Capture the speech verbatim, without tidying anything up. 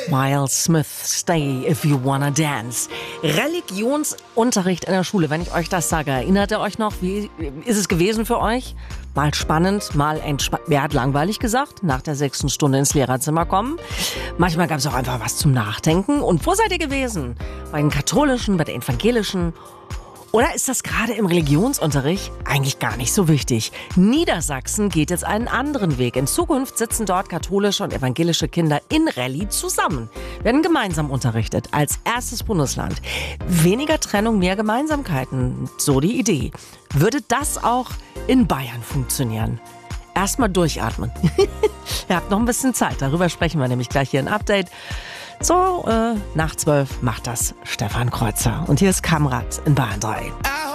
Miles Smith, Stay If You Wanna Dance. Religionsunterricht in der Schule, wenn ich euch das sage. Erinnert ihr euch noch, wie ist es gewesen für euch? Mal spannend, mal entspannt. Wer hat langweilig gesagt? Nach der sechsten Stunde ins Lehrerzimmer kommen. Manchmal gab es auch einfach was zum Nachdenken. Und wo seid ihr gewesen? Bei den katholischen, bei den evangelischen? Oder ist das gerade im Religionsunterricht eigentlich gar nicht so wichtig? Niedersachsen geht jetzt einen anderen Weg. In Zukunft sitzen dort katholische und evangelische Kinder in Rallye zusammen, werden gemeinsam unterrichtet, als erstes Bundesland. Weniger Trennung, mehr Gemeinsamkeiten, so die Idee. Würde das auch in Bayern funktionieren? Erstmal durchatmen. Ihr habt noch ein bisschen Zeit, darüber sprechen wir nämlich gleich hier ein Update. So, äh, nach zwölf macht das Stefan Kreuzer. Und hier ist Kamrat in Bayern drei.